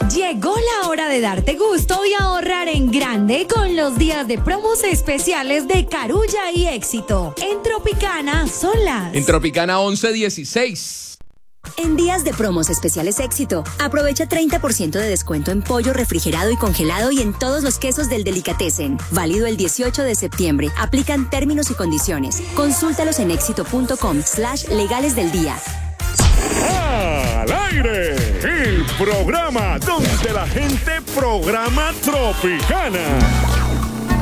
Llegó la hora de darte gusto y ahorrar en grande con los días de promos especiales de Carulla y Éxito. En Tropicana son las... En Tropicana 11:16. En días de promos especiales Éxito, aprovecha 30% de descuento en pollo refrigerado y congelado y en todos los quesos del Delicatessen. Válido el 18 de septiembre. Aplican términos y condiciones. Consúltalos en éxito.com/legales del día. ¡Al aire! El programa donde la gente programa Tropicana.